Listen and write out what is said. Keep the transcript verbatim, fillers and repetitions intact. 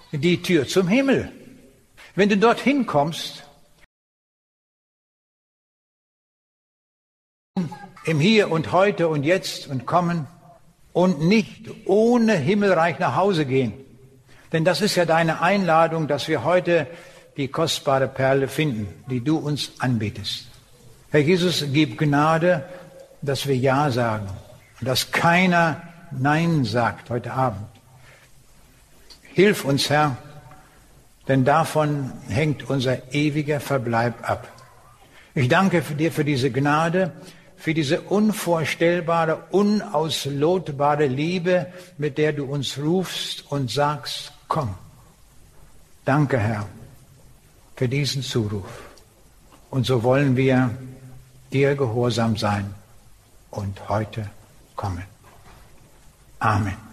die Tür zum Himmel. Wenn du dorthin kommst, im Hier und Heute und Jetzt und Kommen und nicht ohne Himmelreich nach Hause gehen. Denn das ist ja deine Einladung, dass wir heute die kostbare Perle finden, die du uns anbietest. Herr Jesus, gib Gnade, dass wir Ja sagen und dass keiner Nein sagt heute Abend. Hilf uns, Herr, denn davon hängt unser ewiger Verbleib ab. Ich danke dir für diese Gnade, für diese unvorstellbare, unauslotbare Liebe, mit der du uns rufst und sagst, komm. Danke, Herr, für diesen Zuruf. Und so wollen wir dir gehorsam sein und heute kommen. Amen.